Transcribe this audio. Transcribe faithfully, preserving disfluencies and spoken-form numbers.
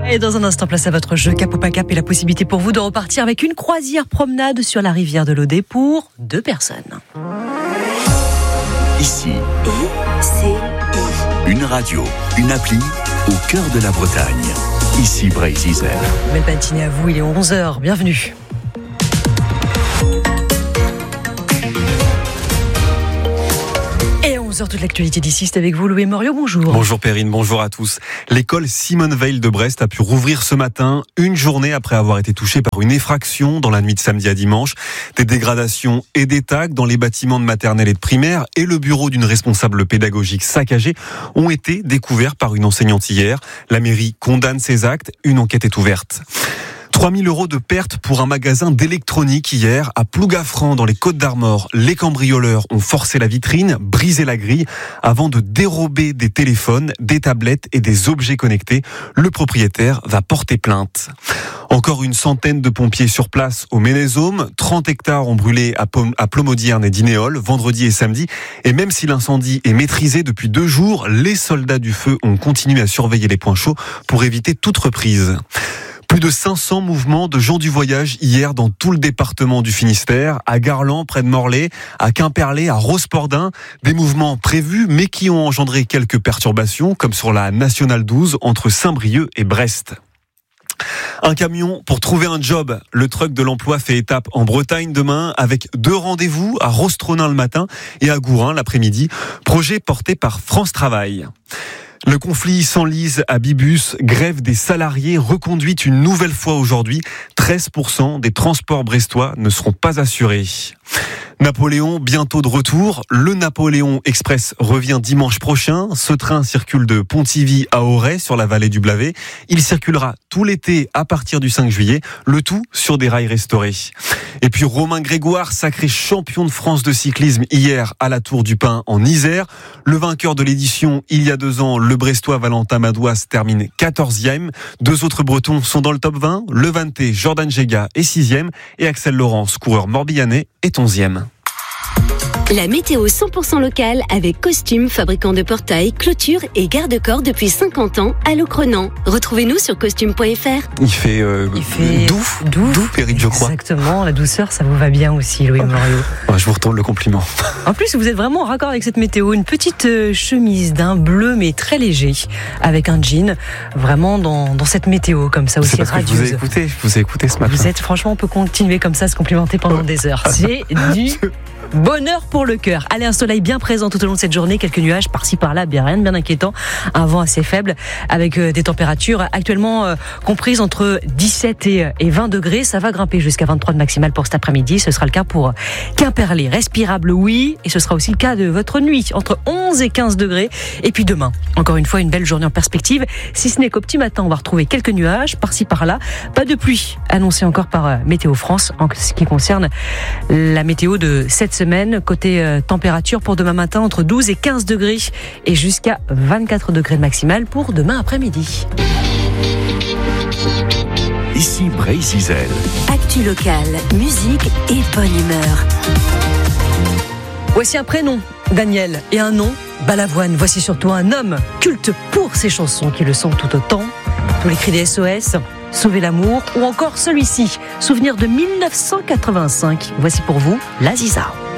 Et dans un instant, place à votre jeu Cap ou pas Cap et la possibilité pour vous de repartir avec une croisière promenade sur la rivière de l'Audet pour deux personnes. Ici, I C I. une radio, une appli au cœur de la Bretagne. Ici Bray-Zizel. Belle matinée à vous, il est onze heures, bienvenue. onze heures, toute l'actualité d'ici, c'est avec vous, Louis Morio, bonjour. Bonjour Perrine, bonjour à tous. L'école Simone Veil de Brest a pu rouvrir ce matin, une journée après avoir été touchée par une effraction dans la nuit de samedi à dimanche. Des dégradations et des tags dans les bâtiments de maternelle et de primaire et le bureau d'une responsable pédagogique saccagée ont été découverts par une enseignante hier. La mairie condamne ces actes, une enquête est ouverte. trois mille euros de pertes pour un magasin d'électronique hier à Plougafran dans les Côtes-d'Armor. Les cambrioleurs ont forcé la vitrine, brisé la grille avant de dérober des téléphones, des tablettes et des objets connectés. Le propriétaire va porter plainte. Encore une centaine de pompiers sur place au Ménésôme. trente hectares ont brûlé à, Pom- à Plomodierne et Dinéol vendredi et samedi. Et même si l'incendie est maîtrisé depuis deux jours, les soldats du feu ont continué à surveiller les points chauds pour éviter toute reprise. Plus de cinq cents mouvements de gens du voyage hier dans tout le département du Finistère, à Garland, près de Morlaix, à Quimperlé, à Rospordin. Des mouvements prévus, mais qui ont engendré quelques perturbations, comme sur la Nationale douze entre Saint-Brieuc et Brest. Un camion pour trouver un job. Le truck de l'emploi fait étape en Bretagne demain avec deux rendez-vous à Rostronin le matin et à Gourin l'après-midi. Projet porté par France Travail. Le conflit s'enlise à Bibus, grève des salariés reconduite une nouvelle fois aujourd'hui. treize pour cent des transports brestois ne seront pas assurés. Napoléon, bientôt de retour. Le Napoléon Express revient dimanche prochain. Ce train circule de Pontivy à Auray sur la vallée du Blavet. Il circulera tout l'été à partir du cinq juillet, le tout sur des rails restaurés. Et puis Romain Grégoire, sacré champion de France de cyclisme hier à la Tour du Pin en Isère. Le vainqueur de l'édition il y a deux ans, le Brestois Valentin Madouas, termine quatorzième. Deux autres Bretons sont dans le top vingt. Le Vantais, Jordan Gega est sixième et Axel Laurence, coureur morbihanais, est onzième. La météo cent pour cent locale avec Costume, fabricant de portails, clôtures et garde-corps depuis cinquante ans à Locronan. Retrouvez-nous sur costume point f r. Il fait, euh, Il fait doux, doux, doux Perrine, je crois. Exactement, la douceur, ça vous va bien aussi, Louis Morio. Ouais, je vous retourne le compliment. En plus, vous êtes vraiment en raccord avec cette météo. Une petite euh, chemise d'un bleu, mais très léger, avec un jean, vraiment dans, dans cette météo, comme ça, aussi C'est parce que je vous ai radieuse. écouté, je vous ai écouté ce matin. Vous êtes, franchement, on peut continuer comme ça, se complimenter pendant des heures. C'est du bonheur pour le cœur. Allez, un soleil bien présent tout au long de cette journée, quelques nuages par-ci par-là, bien rien de bien inquiétant, un vent assez faible avec euh, des températures actuellement euh, comprises entre dix-sept et, et vingt degrés. Ça va grimper jusqu'à vingt-trois de maximale pour cet après-midi. Ce sera le cas pour Quimperlé. Respirable, oui, et ce sera aussi le cas de votre nuit, entre onze et quinze degrés. Et puis demain, encore une fois, une belle journée en perspective, si ce n'est qu'au petit matin, on va retrouver quelques nuages par-ci par-là. Pas de pluie annoncée encore par euh, Météo France en ce qui concerne la météo de cette semaine. Côté euh, température pour demain matin, entre douze et quinze degrés et jusqu'à vingt-quatre degrés de maximale pour demain après-midi. Ici Bray-Zizel. Actu locale, musique et bonne humeur. Voici un prénom, Daniel, et un nom, Balavoine. Voici surtout un homme culte pour ses chansons qui le sont tout autant. Tous les cris des S O S, Sauver l'amour, ou encore celui-ci, souvenir de mille neuf cent quatre-vingt-cinq. Voici pour vous, La Ziza.